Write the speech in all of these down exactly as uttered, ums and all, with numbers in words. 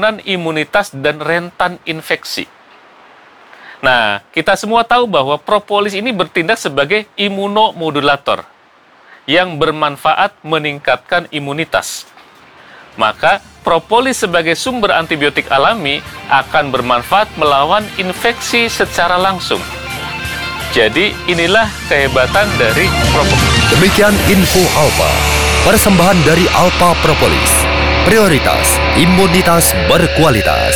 penurunan imunitas dan rentan infeksi. Nah, kita semua tahu bahwa propolis ini bertindak sebagai imunomodulator yang bermanfaat meningkatkan imunitas. Maka, propolis sebagai sumber antibiotik alami akan bermanfaat melawan infeksi secara langsung. Jadi, inilah kehebatan dari propolis. Demikian info Alpa, persembahan dari Alpa Propolis. Prioritas imunitas berkualitas.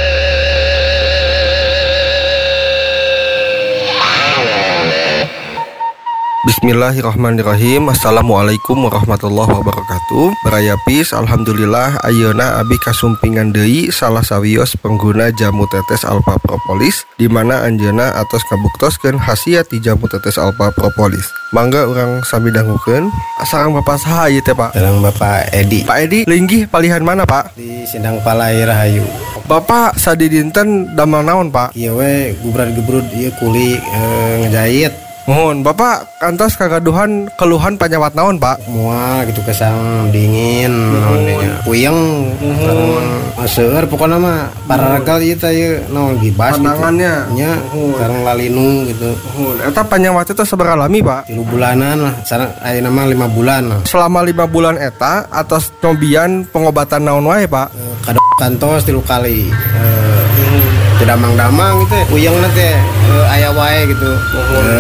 Bismillahirrahmanirrahim. Assalamualaikum warahmatullahi wabarakatuh. Baraya pis, alhamdulillah ayeuna abi kasumpingan deui salah sawios pengguna jamu tetes Alpa Propolis, di mana anjeunna atos kabuktoskeun khasiat ti jamu tetes Alpa Propolis. Mangga urang sami dangukeun. Sareng Bapak saha ieu teh, Pak? Sareng Bapak Edi. Pak Edi, linggih palihan mana, Pak? Di Sindang Palai Rahayu. Bapak sadi dinten damel naon, Pak? Ieu we gubrad-gebrud ieu kuli e, ngejahit. Mohon, Bapak kantos kagaduhan keluhan panyawat naon, Pak? Mual gitu kesang dingin naon nya. Puyeng sareng seueur pokona mah pararegal ieu teh ieu naon gibas gitu. Panangannya Nya sareng lalinu gitu. Mohon, eta panyawat itu sabar alami, Pak? Tilu bulanan lah, sareng ayeuna mah lima bulan lah. Selama lima bulan eta atas cobian pengobatan naon wae, Pak? E, kadok kantos tilu kali. E, tidak damang-damang gitu. Puyeng teh e, aya wae gitu. E,